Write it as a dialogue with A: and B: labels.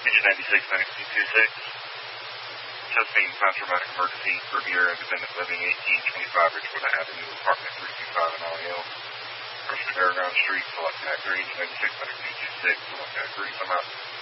A: Engine 96, 9226. Chesapeake found traumatic emergency. Riviera Independent Living, 1825 Richmond Avenue, apartment 325 in Alliel. First Paragon Street, select Agri, 96, 9226, select Agri. I'm out.